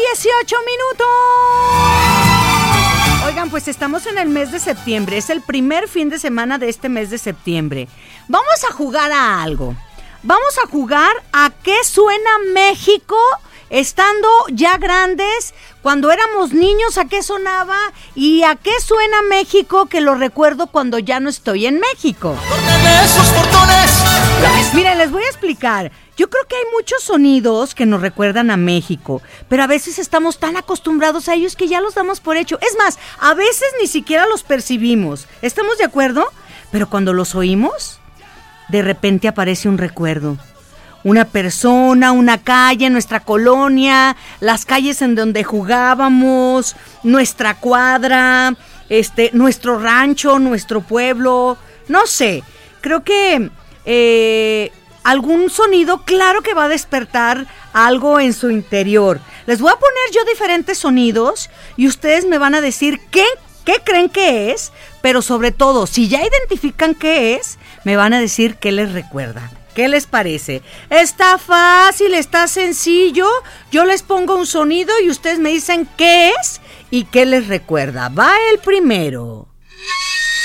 18 minutos. Oigan, pues estamos en el mes de septiembre. Es el primer fin de semana de este mes de septiembre. Vamos a jugar a algo. Vamos a jugar a qué suena México estando ya grandes. Cuando éramos niños, ¿a qué sonaba? ¿Y a qué suena México que lo recuerdo cuando ya no estoy en México? Miren, les voy a explicar. Yo creo que hay muchos sonidos que nos recuerdan a México, pero a veces estamos tan acostumbrados a ellos que ya los damos por hecho. Es más, a veces ni siquiera los percibimos. ¿Estamos de acuerdo? Pero cuando los oímos, de repente aparece un recuerdo. Una persona, una calle, nuestra colonia, las calles en donde jugábamos, nuestra cuadra, nuestro rancho, nuestro pueblo, no sé. Creo que algún sonido, claro que va a despertar algo en su interior. Les voy a poner yo diferentes sonidos y ustedes me van a decir qué creen que es, pero sobre todo, si ya identifican qué es, me van a decir qué les recuerda. ¿Qué les parece? Está fácil, está sencillo. Yo les pongo un sonido y ustedes me dicen qué es y qué les recuerda. Va el primero.